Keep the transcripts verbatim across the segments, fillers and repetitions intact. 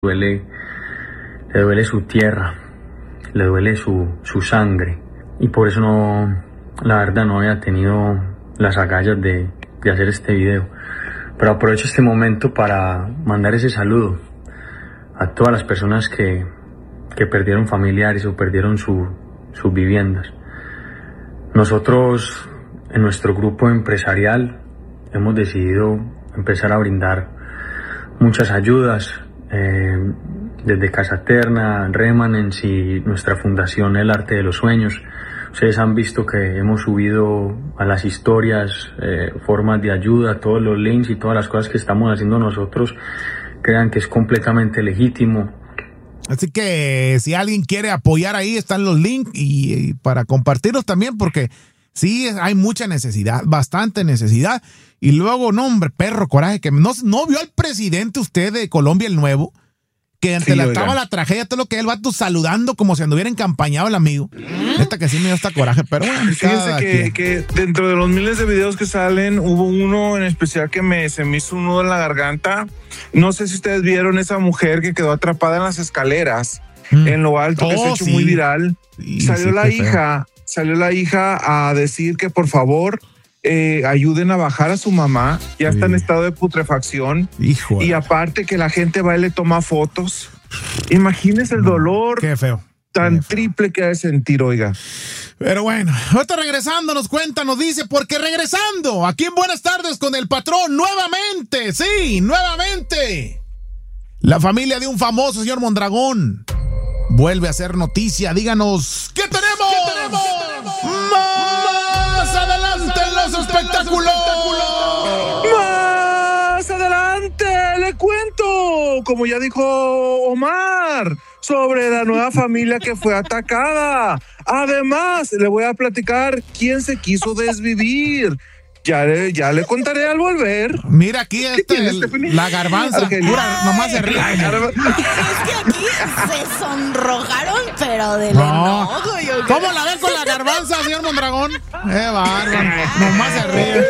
duele, le duele su tierra, le duele su, su sangre, y por eso no, la verdad no había tenido las agallas de, de hacer este video. Pero aprovecho este momento para mandar ese saludo a todas las personas que, que perdieron familiares o perdieron su, sus viviendas. Nosotros en nuestro grupo empresarial hemos decidido empezar a brindar muchas ayudas, eh, desde Casa Terna, Remanence y nuestra fundación El Arte de los Sueños. Ustedes han visto que hemos subido a las historias eh, formas de ayuda, todos los links y todas las cosas que estamos haciendo nosotros. Crean que es completamente legítimo. Así que si alguien quiere apoyar, ahí están los links y, y para compartirlos también, porque sí hay mucha necesidad, bastante necesidad. Y luego, no hombre, perro coraje, que no, no vio al presidente usted de Colombia el nuevo, que ante sí, la estaba la tragedia, todo lo que el vato saludando como si anduviera encampañado el amigo. Esta que sí me dio hasta coraje, pero bueno. Fíjense que, que dentro de los miles de videos que salen, hubo uno en especial que me, se me hizo un nudo en la garganta. No sé si ustedes vieron esa mujer que quedó atrapada en las escaleras, mm. en lo alto, que oh, se ha hecho sí. muy viral. Sí, salió sí, la hija, feo. salió la hija a decir que por favor eh, ayuden a bajar a su mamá. Ya sí. está en estado de putrefacción. Híjole. Y aparte que la gente va y le toma fotos. Imagínense el dolor. Qué feo. Tan Qué feo. triple que ha de sentir, oiga. Pero bueno, ahorita regresando nos cuenta, nos dice, porque regresando aquí en Buenas Tardes con el patrón, nuevamente, sí, nuevamente. La familia de un famoso, señor Mondragón, vuelve a hacer noticia. Díganos, ¿qué tenemos? ¿Qué tenemos? ¿Qué tenemos? Más adelante en los espectáculos. Más adelante le cuento, como ya dijo Omar, sobre la nueva familia que fue atacada. Además, le voy a platicar quién se quiso desvivir. Ya le, ya le contaré al volver. Mira aquí este, el, la garbanza. Pura, nomás se ríe. Es que aquí se sonrojaron, pero del no. enojo. Yo ¿Cómo creo. la ven con la garbanza, señor Mondragón? Eh, bárbaro. Nomás se ríe.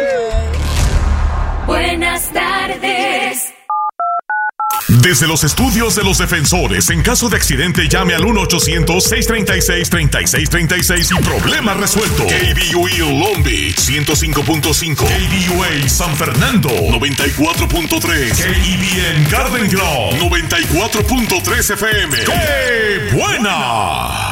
Buenas tardes. Desde los estudios de los defensores, en caso de accidente llame al uno ochocientos, seiscientos treinta y seis, treinta y seis treinta y seis y problema resuelto. K B U A Long Beach ciento cinco punto cinco, K B U A San Fernando noventa y cuatro punto tres, K E B N Garden Grove noventa y cuatro punto tres F M. ¡Qué buena!